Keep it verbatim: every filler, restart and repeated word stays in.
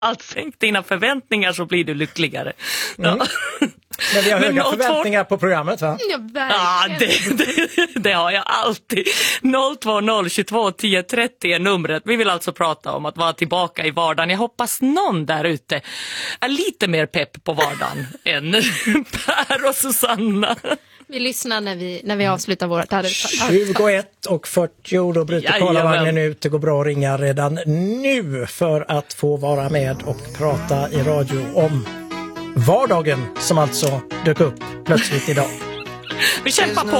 allt, sänk dina förväntningar så blir du lyckligare. Mm. Ja. Men vi har höga Men förväntningar på programmet, va? Ja, Ja, verkligen. det, det, det har jag alltid. noll två noll tjugotvå tio trettio är numret. Vi vill alltså prata om att vara tillbaka i vardagen. Jag hoppas någon där ute är lite mer pepp på vardagen än Per och Susanna. Vi lyssnar när vi, när vi avslutar vårt arbete. tjugoett och fyrtio, då bryter Jajamän. Karlavagnen ut. Det går bra att ringa redan nu för att få vara med och prata i radio om vardagen som alltså dök upp plötsligt idag. Vi kämpar på.